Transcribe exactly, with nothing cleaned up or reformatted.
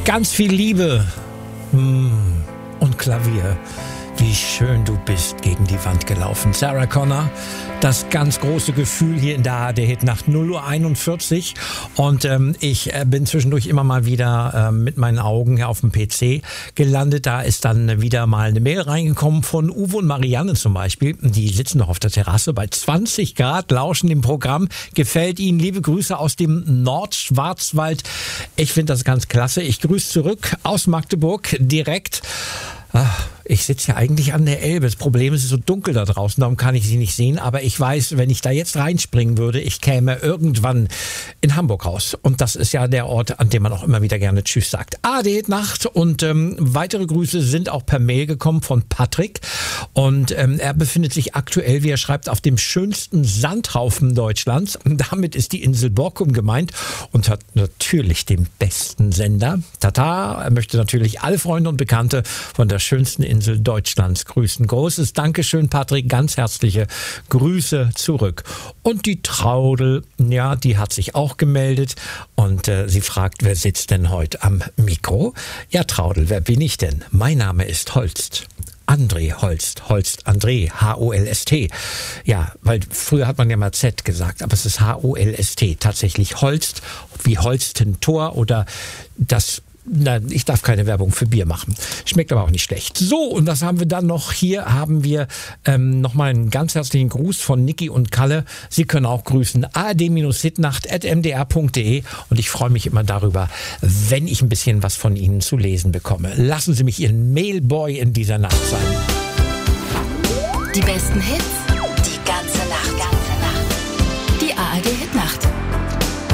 Ganz viel Liebe und Klavier. Wie schön du bist gegen die Wand gelaufen. Sarah Connor, das ganz große Gefühl hier in der A R D-Hitnacht, null Uhr einundvierzig. Und ähm, ich äh, bin zwischendurch immer mal wieder äh, mit meinen Augen hier auf dem P C gelandet. Da ist dann wieder mal eine Mail reingekommen von Uwe und Marianne zum Beispiel. Die sitzen noch auf der Terrasse bei zwanzig Grad, lauschen dem Programm. Gefällt Ihnen? Liebe Grüße aus dem Nordschwarzwald. Ich finde das ganz klasse. Ich grüße zurück aus Magdeburg direkt. Ach, ich sitze ja eigentlich an der Elbe. Das Problem ist, es ist so dunkel da draußen, darum kann ich sie nicht sehen. Aber ich weiß, wenn ich da jetzt reinspringen würde, ich käme irgendwann in Hamburg raus. Und das ist ja der Ort, an dem man auch immer wieder gerne Tschüss sagt. A R D-Nacht und ähm, weitere Grüße sind auch per Mail gekommen von Patrick. Und ähm, er befindet sich aktuell, wie er schreibt, auf dem schönsten Sandhaufen Deutschlands. Und damit ist die Insel Borkum gemeint und hat natürlich den besten Sender. Tata, er möchte natürlich alle Freunde und Bekannte von der schönsten Insel Deutschlands grüßen. Großes Dankeschön, Patrick, ganz herzliche Grüße zurück. Und die Traudel, ja, die hat sich auch gemeldet und äh, sie fragt, wer sitzt denn heute am Mikro? Ja, Traudel, wer bin ich denn? Mein Name ist Holst. André Holst, Holst André, H O L S T. Ja, weil früher hat man ja mal Z gesagt, aber es ist H O L S T. Tatsächlich Holst, wie Holstentor oder das. Nein, ich darf keine Werbung für Bier machen. Schmeckt aber auch nicht schlecht. So, und was haben wir dann noch? Hier haben wir ähm, nochmal einen ganz herzlichen Gruß von Niki und Kalle. Sie können auch grüßen. A R D-Hitnacht at m d r punkt d e und ich freue mich immer darüber, wenn ich ein bisschen was von Ihnen zu lesen bekomme. Lassen Sie mich Ihren Mailboy in dieser Nacht sein. Die besten Hits, die ganze Nacht. Die A R D-Hitnacht.